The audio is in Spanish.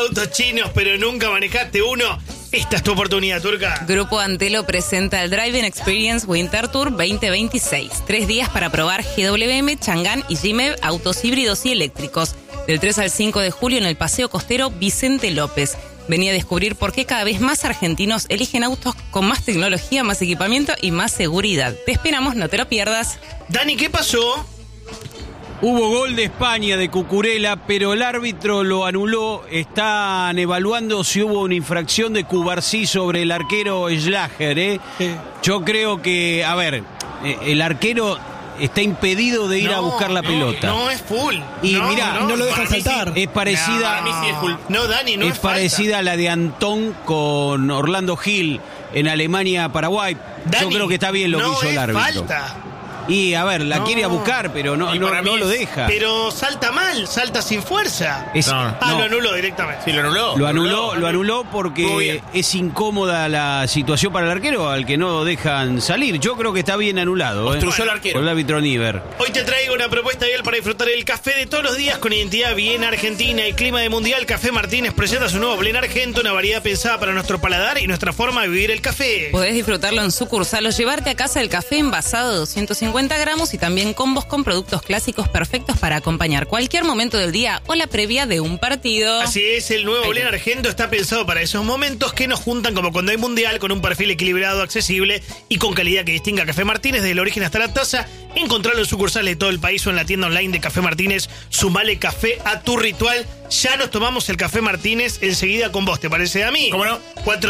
autos chinos, pero nunca manejaste uno. Esta es tu oportunidad, Turca. Grupo Antelo presenta el Driving Experience Winter Tour 2026. 3 días para probar GWM, Chang'an y Jimev, autos híbridos y eléctricos. Del 3 al 5 de julio en el Paseo Costero Vicente López. Vení a descubrir por qué cada vez más argentinos eligen autos con más tecnología, más equipamiento y más seguridad. Te esperamos, no te lo pierdas. Dani, ¿qué pasó? Hubo gol de España de Cucurella, pero el árbitro lo anuló. Están evaluando si hubo una infracción de Cubarsí sobre el arquero Schlager, ¿eh? Sí. Yo creo que, el arquero está impedido de ir a buscar la pelota. No, es full. Y mirá, no lo dejan para mí saltar. sí. Es parecida, Para mí sí es full. No, Dani, no es parecida a la de Antón con Orlando Gil en Alemania-Paraguay. Yo creo que está bien lo que hizo el árbitro. Falta. Y la quiere a buscar, pero no lo deja. Pero salta mal, salta sin fuerza. No. Lo anuló directamente. Sí, lo anuló. Lo anuló porque es incómoda la situación para el arquero al que no dejan salir. Yo creo que está bien anulado. Obstruyó al arquero. Por el árbitro Níver. Hoy te traigo una propuesta ideal para disfrutar el café de todos los días con identidad bien argentina y clima de mundial. Café Martínez presenta su nuevo blend argento, una variedad pensada para nuestro paladar y nuestra forma de vivir el café. Podés disfrutarlo en sucursal o llevarte a casa el café envasado de 250 gramos y también combos con productos clásicos perfectos para acompañar cualquier momento del día o la previa de un partido. Así es, el nuevo blend argento está pensado para esos momentos que nos juntan como cuando hay mundial, con un perfil equilibrado, accesible y con calidad que distinga a Café Martínez desde el origen hasta la taza. Encontrarlo en sucursales de todo el país o en la tienda online de Café Martínez. Sumale café a tu ritual. Ya nos tomamos el Café Martínez enseguida con vos, ¿te parece a mí? ¿Cómo no?